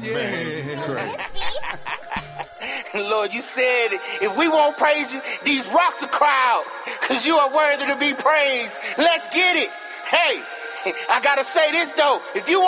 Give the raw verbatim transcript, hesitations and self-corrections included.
Man, Lord, you said if we won't praise you, these rocks will cry out, because you are worthy to be praised. Let's get it. Hey, I got to say this, though. If you